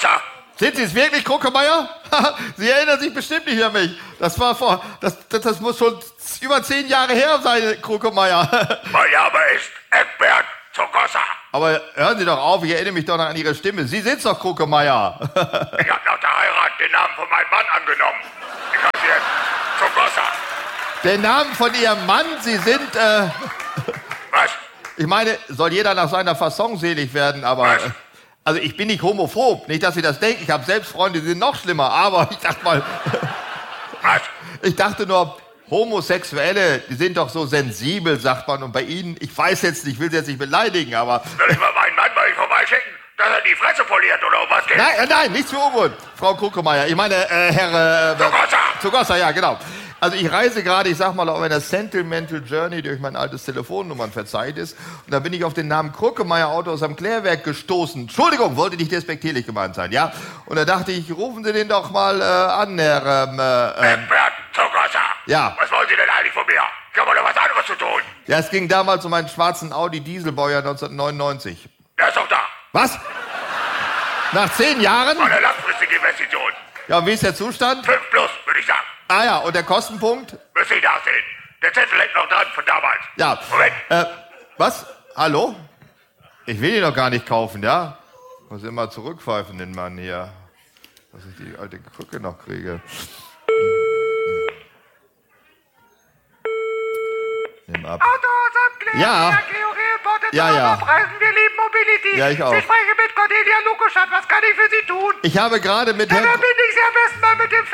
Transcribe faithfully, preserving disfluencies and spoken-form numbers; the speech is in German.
Zuckerwasser. Sind Sie es wirklich, Kruckemeyer? Sie erinnern sich bestimmt nicht an mich. Das war vor, das, das, das muss schon über zehn Jahre her sein, Kruckemeyer. Mein Name ist Egbert Zuckerwasser. Aber hören Sie doch auf, ich erinnere mich doch noch an Ihre Stimme. Sie sind's doch, Kruckemeyer. Ich habe nach der Heirat den Namen von meinem Mann angenommen. Ich heiße jetzt Zuckerwasser. Den Namen von Ihrem Mann, Sie sind, äh... Was? Ich meine, soll jeder nach seiner Fasson selig werden, aber... Was? Äh, also ich bin nicht homophob, nicht, dass Sie das denken. Ich habe selbst Freunde, die sind noch schlimmer, aber ich dachte mal... Was? Ich dachte nur, Homosexuelle, die sind doch so sensibel, sagt man. Und bei Ihnen, ich weiß jetzt nicht, ich will Sie jetzt nicht beleidigen, aber... Soll ich mal meinen Mann bei euch vorbeischicken, dass er die Fresse poliert oder um was geht? Nein, äh, nein, nichts für ungut, Frau Kruckemeyer. Ich meine, äh, Herr... Äh, Zuckerwasser. Zuckerwasser, ja, genau. Also ich reise gerade, ich sag mal, auf einer Sentimental Journey durch mein altes Telefonnummernverzeichnis. Und da bin ich auf den Namen Kruckemeyer Auto aus am Klärwerk gestoßen. Entschuldigung, wollte nicht despektierlich gemeint sein, ja? Und da dachte ich, rufen Sie den doch mal äh, an, Herr... Ähm, äh, Egbert Zuckerwasser. Ja. Was wollen Sie denn eigentlich von mir? Ich habe doch was anderes zu tun. Ja, es ging damals um einen schwarzen Audi Dieselbaujahr neunzehnhundertneunundneunzig. Der ist doch da. Was? Nach zehn Jahren? Eine langfristige Investition. Ja, und wie ist der Zustand? Fünf plus, würde ich sagen. Ah ja, und der Kostenpunkt? Müssen Sie nachsehen. Der Zettel hängt noch dran von damals. Ja. Moment. Äh, was? Hallo? Ich will ihn doch gar nicht kaufen, ja? Muss immer zurückpfeifen, den Mann hier. Dass ich die alte Krücke noch kriege. Nimm ab. Autos am Klärwerk, Ja. Georg Ja, ja. Preisen, wir lieben Mobility. Ja, ich auch. Sie sprechen mit Cordelia Lukoschat, was kann ich für Sie tun? Ich habe gerade mit Dann Herrn... verbinde ich Sie am besten mal mit dem